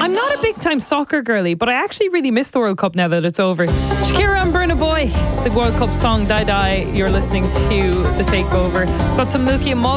I'm not a big time soccer girly, but I actually really miss the World Cup now that it's over. Shakira and Burna Boy, the World Cup song Die Die. You're listening to The Takeover. Got some Milky and Mulga